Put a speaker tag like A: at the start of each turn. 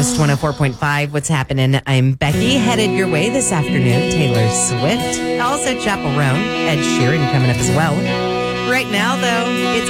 A: Coast 104.5. What's happening? I'm Becky. Headed your way this afternoon. Taylor Swift. Also Chappell Roan. Ed Sheeran coming up as well. Right now, though, it's